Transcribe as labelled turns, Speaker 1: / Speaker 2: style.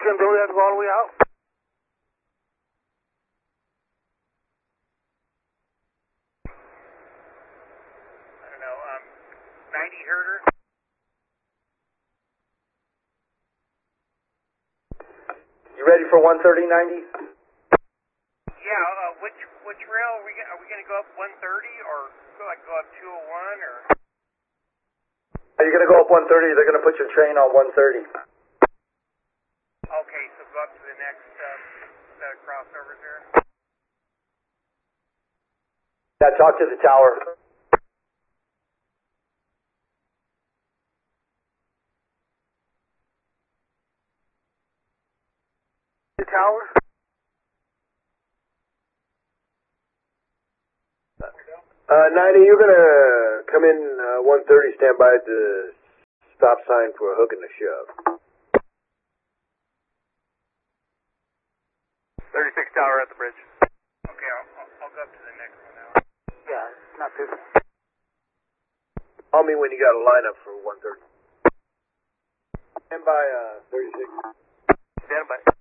Speaker 1: can do that, go all the way out?
Speaker 2: I don't know, 90 herder.
Speaker 3: You ready for 130-90?
Speaker 2: Yeah, which rail are we going to go up 130 or go up 201 or?
Speaker 3: You're going to go up 130. They're going to put your train on 130.
Speaker 2: Okay, so go up to the next set of crossovers there.
Speaker 3: Yeah, talk to the tower.
Speaker 1: The tower?
Speaker 3: 90, you're going to come in 130, stand by at the stop sign for a hook and a shove.
Speaker 2: 36 tower at the bridge. Okay, I'll go up to the next one now.
Speaker 1: Yeah, it's not too bad.
Speaker 3: Call me when you got a lineup for 130. Stand by 36.
Speaker 2: Stand by.